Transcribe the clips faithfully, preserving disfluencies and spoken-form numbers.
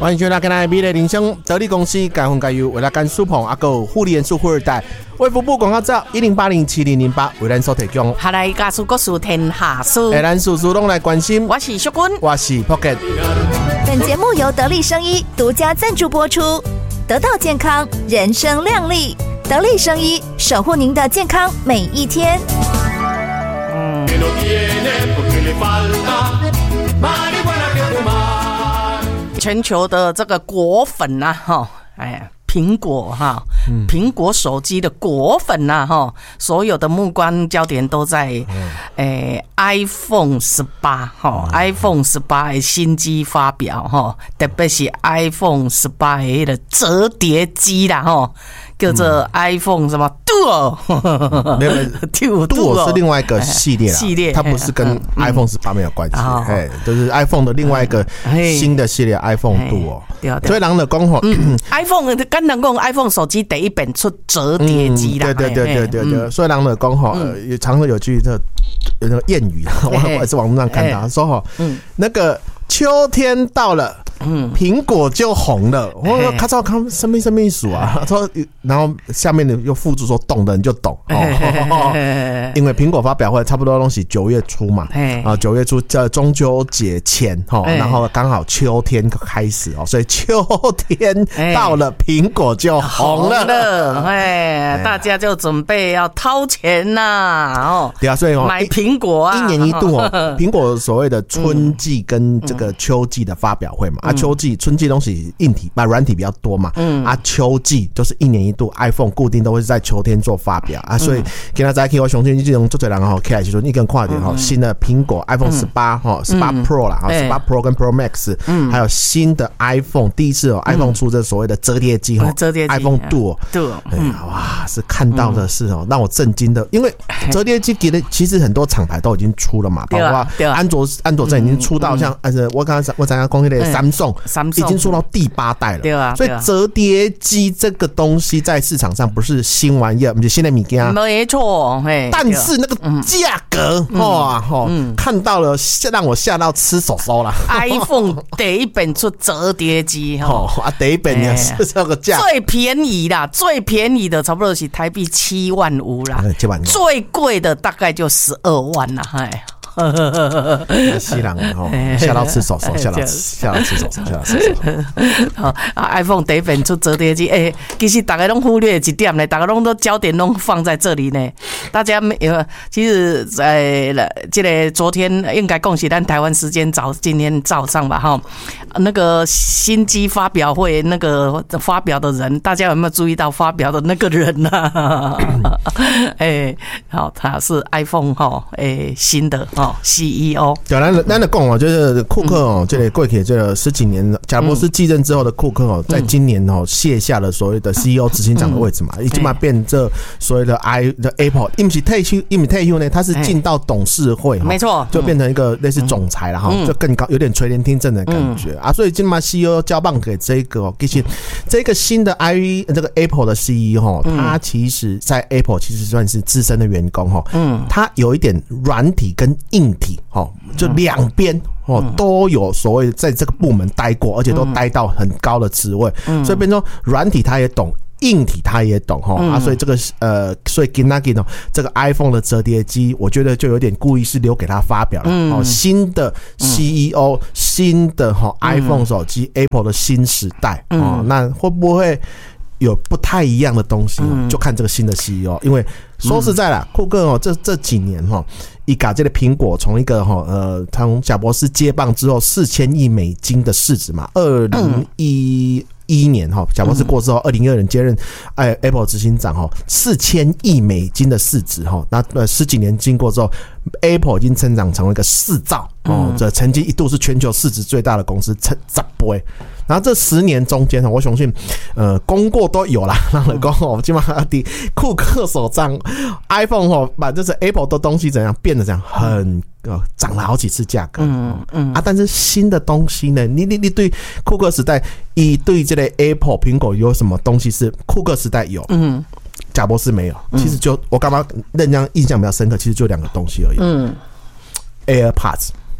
欢迎收听今天的美丽人生，得力公司该分该优，为了干苏鹏阿狗护理元素富二代，卫福部广告照一零八零七零零八为咱所提供。 哈来家属国属天下事， 哎，咱叔叔拢来关心。 我是淑君， 我是 Pocket。 本节目由得力生医独家赞助播出，得到健康，人生亮丽。得力生医守护您的健康每一天。嗯。 全球的这个果粉啊，哈，哎，苹果哈，苹、嗯、果手机的果粉啊，哈，所有的目光焦点都在，诶、嗯欸、，iPhone 十八哈 ，iPhone 十八的新机发表哈，特别是 iPhone 十八的折叠机啦哈。叫做 iPhone 什么 Duo， 没有 Duo Duo 是另外一个系列啦，系列它不是跟 iPhone 十八没有关系，哎，就是 iPhone 的另外一个新的系列 iPhone Duo。所以人就讲吼 ，iPhone 跟人讲 iPhone 手机第一本出折叠机啦， 对对对对对对，所以人就讲吼，也常常有句这有那个谚语，我也是网络上看到说吼，那个秋天到了。嗯，苹果就红了。我说看到看什么什么意思啊？说然后下面的又附注说懂的人就懂哦，因为苹果发表会差不多东西九月初嘛，啊九月初在中秋节前哈，然后刚好秋天开始哦，所以秋天到了，苹果就红了。 哎，大家就准备要掏钱呐，哦， 对啊，所以哦买苹果啊， 一年一度哦，苹果所谓的春季跟这个秋季的发表会嘛。秋季、春季东西硬体、把软体比较多嘛，嗯啊，秋季就是一年一度 ，iPhone 固定都会在秋天做发表啊，所以今天在 K 我熊天这种做这两个哈，开始说你跟跨点哈，新的苹果 iPhone 十八哈，十八 Pro 啦，十八 Pro 跟 Pro Max， 还有新的 iPhone， 第一次哦 ，iPhone 出这所谓的折叠机哈， 折叠机 iPhone Duo， Duo， 哎呀哇，是看到的是哦，让我震惊的，因为折叠机给的其实很多厂牌都已经出了嘛，包括安卓安卓阵已经出到像呃，我刚刚我刚刚讲那个 Samsung。已经说到第八代了， 对啊， 所以折叠机这个东西在市场上不是新玩意儿，不是现在米家， 没错， 但是那个价格哇，哈，看到了让我吓到吃手手了。 iPhone 第一本出折叠机哈， 啊，第一本也是这个价， 最便宜啦，最便宜的差不多是台币七万五啦，最贵的大概就十二万啦，哎。 西人哦，吓到吃手手，吓到吓到吃手手，吓到吃手手。 好，iPhone 第一本出折叠机，哎、欸，其实大家都忽略一点呢，大家都都焦点都放在这里呢。大家没有，其实在这个昨天应该恭喜咱台湾时间早，今天早上吧，哈，那个新机发表会那个发表的人，大家有没有注意到发表的那个人呢、啊？哎、欸，好，他是 iPhone 哈，哎，新的。哦 ，C E O 对，咱咱的讲哦，就是库克哦，这个过去这个十几年，贾伯斯继任之后的库克哦，在今年哦卸下了所谓的 C E O 执行长的位置嘛，已经嘛变这所谓的 I 的 Apple， 因为退休，因为退休呢，他是进到董事会， 没错， 就变成一个类似总裁了哈，就更高，有点垂帘听政的感觉啊，所以今嘛 C E O 交棒给这个，其实这个新的 I 这个 Apple 的 C E O， 他其实在 Apple 其实算是资深的员工哈，嗯，他有一点软体跟硬体哦，就两边哦都有所谓在这个部门待过，而且都待到很高的职位，所以变成软体他也懂，硬体他也懂哈、啊，所以这个呃，所以 Ginagi 呢，这个 iPhone 的折叠机，我觉得就有点故意是留给他发表了哦，新的 C E O， 新的哈 iPhone 手机 Apple 的新时代哦，那会不会有不太一样的东西？就看这个新的 C E O， 因为说实在啦，库克哦，这这几年哈。一嘎这个苹果从一个哈呃，从贾伯斯接棒之后四千亿美金的市值嘛，二零一一年哈，贾伯斯过之后，二零二年接任哎 Apple 执行长哈，四千亿美金的市值哈，那呃十几年经过之后 ，Apple 已经成长成为一个四兆哦，这曾经一度是全球市值最大的公司，成十倍。然后这十年中间，我相信，呃，功过都有啦。让人讲哦，基本上的库克手上 iPhone 哦，把就是 Apple 的东西怎样变得这样很呃涨了好几次价格，嗯嗯啊，但是新的东西呢，你你你对库克时代，你对这类 Apple 苹果有什么东西是库克时代有？嗯。贾伯斯没有，其实就我刚刚认真印象比较深刻，其实就两个东西而已。嗯 ，AirPods。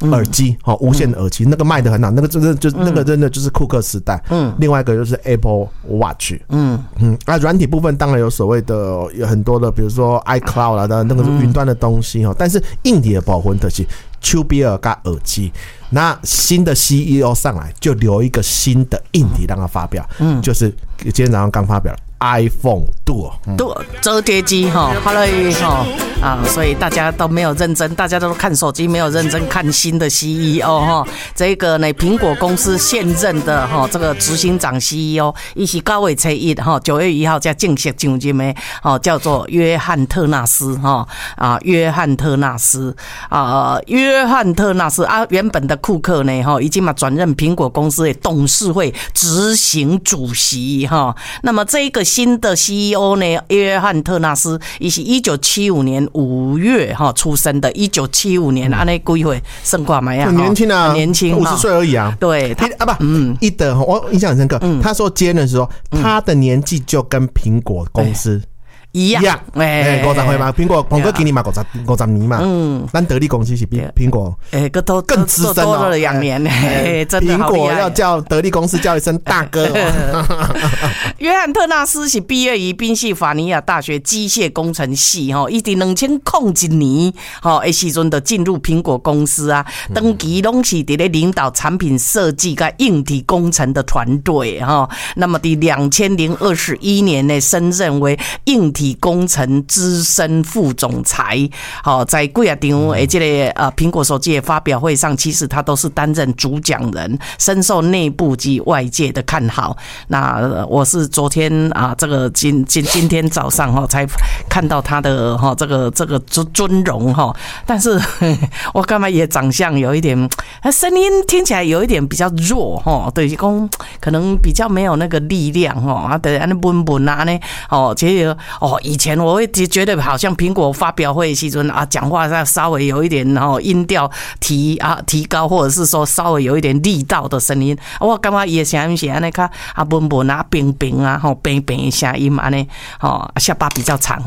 耳机哈，无线耳机那个卖得很好，那个真的就那个真的就是库克时代。嗯，另外一个就是 Apple Watch。嗯嗯，啊，软体部分当然有所谓的有很多的，比如说 iCloud 啦的那个云端的东西哈，但是硬体的部分就是手表跟耳机。那新的 C E O 上来就留一个新的硬体让他发表，嗯，就是今天早上刚发表了。iPhone Duo， Duo 折叠机哈，好了哈啊，所以大家都没有认真，大家都看手机，没有认真看新的 C E O 哈。这个呢，苹果公司现任的哈这个执行长 C E O， 伊是九月初一哈，九月一号才正式上任的哦，叫做约翰特纳斯哈啊，约翰特纳斯啊，约翰特纳斯啊，原本的库克呢哈，已经嘛转任苹果公司的董事会执行主席哈。那么这个新的 C E O 呢，约翰特纳斯，也是一九七五年五月哈出生的，一九七五年，安尼几岁？算看嘛呀？ 很年轻啊， 很年轻， 五十岁而已啊。 对，他啊不，嗯，一的我印象很深刻。嗯、他说接任的时候，他的年纪就跟苹果公司。欸一样， 哎，五十岁嘛，苹果苹果今年嘛五十五十年嘛，嗯，咱德力公司是比苹果哎，个都更资深多了两年，哎，真的苹果要叫德力公司叫一声大哥。 约翰特纳斯是毕业于宾夕法尼亚大学机械工程系，哈，伊伫两千零一年，哈，诶时阵就进入苹果公司啊，长期拢是伫咧领导产品设计跟硬体工程的团队，哈，那么伫两千零二十一年呢，升任为硬体工程资深副总裁，好，在几啊场诶，这个呃苹果手机的发表会上，其实他都是担任主讲人，深受内部及外界的看好。那、呃、我是昨天啊，这个今今今天早上哈才看到他的哈这个这个尊荣哈，但是呵呵我干嘛也长相有一点，声音听起来有一点比较弱哈，对，讲可能比较没有那个力量哈，啊，对，安尼温温啊呢，哦，其实哦。以前我会觉得好像苹果发表会时阵啊，讲话稍微有一点哦音调提啊提高，或者是说稍微有一点力道的声音，我感觉伊的声音是安尼较啊温温啊平平啊吼平平的声音安尼，哦下巴比较长，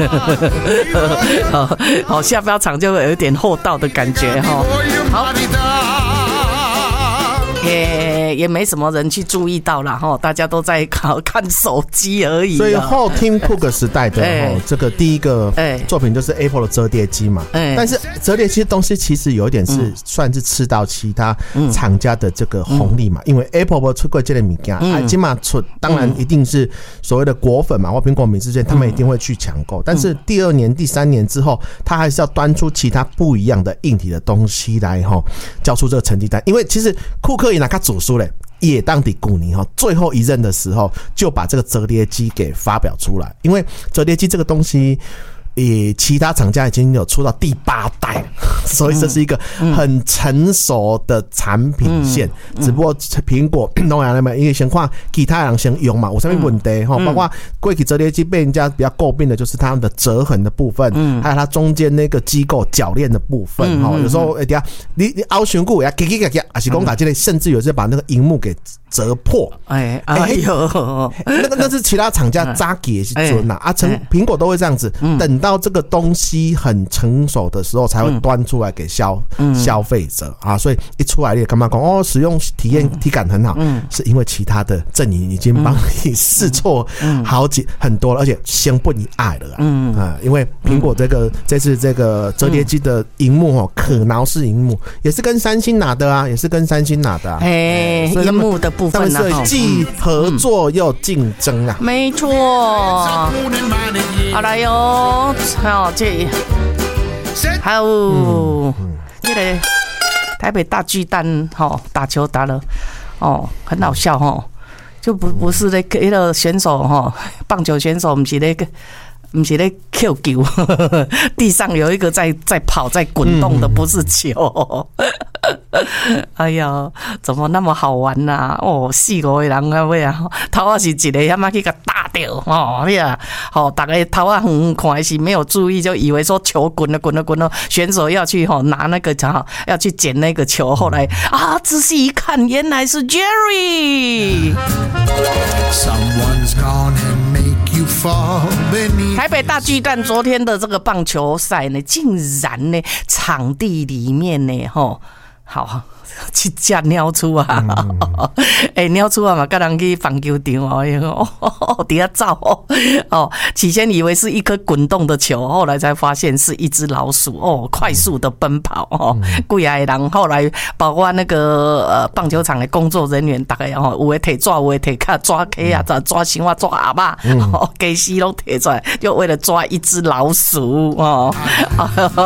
好下巴长就有一点厚道的感觉哈，好。也也没什么人去注意到啦哈，大家都在看手机而已。 所以后听库克时代的哈，这个第一个作品就是 Apple 的折叠机嘛。但是折叠机的东西其实有一点是算是吃到其他厂家的这个红利嘛，因为 Apple 出过这类物件，啊，起码出当然一定是所谓的果粉嘛，或苹果迷之间，他们一定会去抢购。但是第二年、第三年之后，他还是要端出其他不一样的硬体的东西来哈，交出这个成绩单。因为其实库克也拿他主书嘞。也当底古尼哈，最后一任的时候就把这个折叠机给发表出来，因为折叠机这个东西。诶，其他厂家已经有出到第八代，所以这是一个很成熟的产品线。嗯、只不过苹果弄下来嘛，因为先看其他人先用嘛，有什么问题哈？包括过去折叠机被人家比较诟病的就是它的折痕的部分，嗯、还有它中间那个机构铰链的部分哈。嗯、有时候哎，等下你你凹旋固呀，咔咔咔咔，还是讲卡之类，甚至有些把那个荧幕给折破。哎哎呦，那个那是其他厂家扎给也是准呐啊，成苹果都会这样子，等到。到这个东西很成熟的时候，才会端出来给消、嗯、消费者啊，所以一出来你也干嘛讲哦，使用体验体感很好，嗯、是因为其他的阵营已经帮你试错好几、嗯、很多了，而且先不你爱了啊，嗯啊，因为苹果这个、嗯、这次这个折叠机的荧幕哦，可挠式荧幕也是跟三星拿的啊，也是跟三星拿的啊， 哎，荧幕的部分呢，既合作又竞争啊， 嗯、没错，好来哟。还有这，还有这个台北大巨蛋哈打球打了哦，很好笑哈，就不不是那个那个选手哈，棒球选手不是那个。不是在 Q 球，地上有一个在在跑在滚动的，不是球。哎呀，怎么那么好玩呐、啊？哦，四五个人啊，喂啊，头啊是一个他妈去给打掉哦，呀，好，大家头啊很看是没有注意，就以为说球滚了滚了滚了，选手要去哈拿那个哈要去捡那个球，后来啊仔细一看，原来是 Jerry。台北大巨蛋昨天的这个棒球赛呢，竟然呢场地里面呢，吼好。去只鸟鼠啊！哎、欸，鸟鼠啊嘛，跟人去棒球场哦，哦，底下照哦，哦，起先以为是一颗滚动的球，后来才发现是一只老鼠哦，快速的奔跑哦，几个人后来包括那个呃棒球场的工作人员，大概哦，有的摕抓，有的摕卡抓 K 啊，抓抓青蛙，抓蛤蟆，哦，给西拢摕出来，就为了抓一只老鼠哦。